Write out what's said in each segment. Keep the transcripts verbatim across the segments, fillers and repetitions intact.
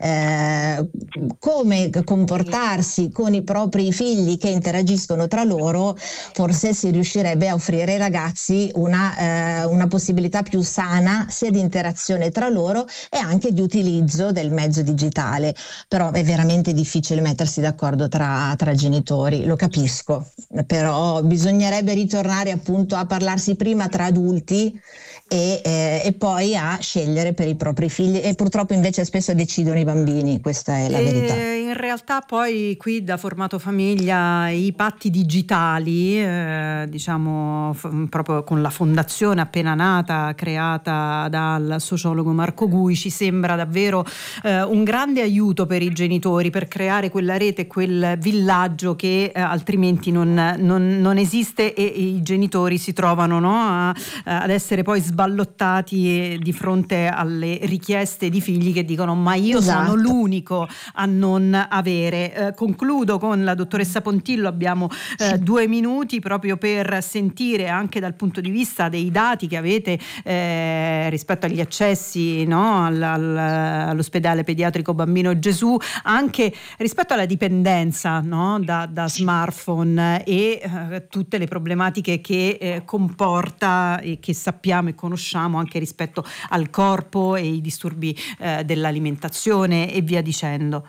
eh, come comportarsi con i propri figli che interagiscono tra loro, forse si riuscirebbe a offrire ai ragazzi una, eh, una possibilità più sana sia di interazione tra loro e anche di utilizzo del mezzo digitale. Però è veramente difficile mettersi d'accordo tra, tra genitori, lo capisco, però bisognerebbe ritornare appunto a parlarsi prima tra adulti e, eh, e poi a scegliere per i propri figli, e purtroppo invece spesso decidono i bambini, questa è la e verità. In realtà poi qui da Formato Famiglia i patti digitali, eh, diciamo f- proprio con la fondazione appena nata creata dal sociologo Marco Gui, ci sembra davvero eh, un grande aiuto per i genitori per creare quella rete, quel villaggio che eh, altrimenti non, non, non esiste, e, e i genitori si trovano, no, a, ad essere poi sballottati di fronte alle richieste di figli che dicono ma io Esatto. sono l'unico a non avere. Eh, concludo con la dottoressa Pontillo, abbiamo eh, sì. due minuti proprio per sentire anche dal punto di vista dei dati che avete eh, rispetto agli accessi, no, al, al, all'ospedale pediatrico Bambino Gesù, anche rispetto alla dipendenza, no, da, da smartphone e eh, tutte le problematiche che eh, comporta e che sappiamo e conosciamo anche rispetto al corpo e i disturbi eh, dell'alimentazione e via dicendo.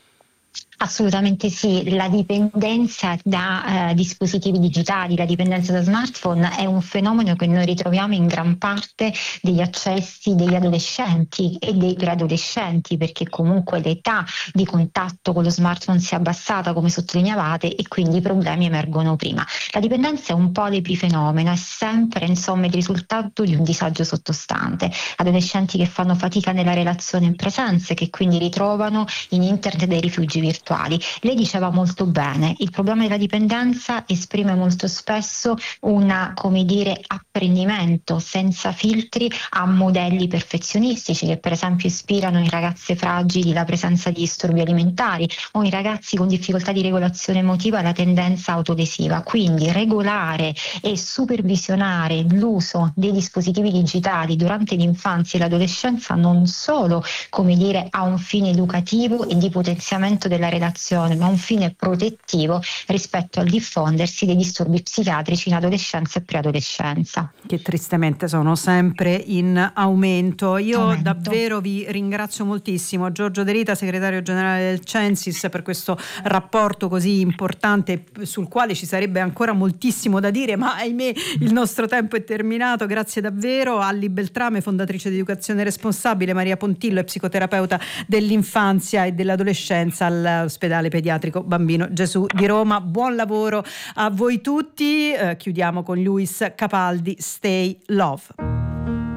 Assolutamente sì, la dipendenza da eh, dispositivi digitali, la dipendenza da smartphone è un fenomeno che noi ritroviamo in gran parte degli accessi degli adolescenti e dei preadolescenti, perché comunque l'età di contatto con lo smartphone si è abbassata, come sottolineavate, e quindi i problemi emergono prima. La dipendenza è un po' l'epifenomeno, è sempre insomma il risultato di un disagio sottostante. Adolescenti che fanno fatica nella relazione in presenza e che quindi ritrovano in internet dei rifugi virtuali. Lei diceva molto bene, il problema della dipendenza esprime molto spesso una, come dire, apprendimento senza filtri a modelli perfezionistici che per esempio ispirano in ragazze fragili la presenza di disturbi alimentari o in ragazzi con difficoltà di regolazione emotiva la tendenza autolesiva. Quindi regolare e supervisionare l'uso dei dispositivi digitali durante l'infanzia e l'adolescenza non solo, come dire, ha un fine educativo e di potenziamento della relazione, ma un fine protettivo rispetto al diffondersi dei disturbi psichiatrici in adolescenza e preadolescenza, che tristemente sono sempre in aumento. Io aumento. davvero vi ringrazio moltissimo, Giorgio De Rita, segretario generale del Censis, per questo rapporto così importante sul quale ci sarebbe ancora moltissimo da dire, ma ahimè il nostro tempo è terminato. Grazie davvero. Alli Beltrame, fondatrice di Educazione Responsabile, Maria Pontillo, è psicoterapeuta dell'infanzia e dell'adolescenza all'ospedale pediatrico Bambino Gesù di Roma. Buon lavoro a voi tutti. Eh, chiudiamo con Luis Capaldi, Stay Love.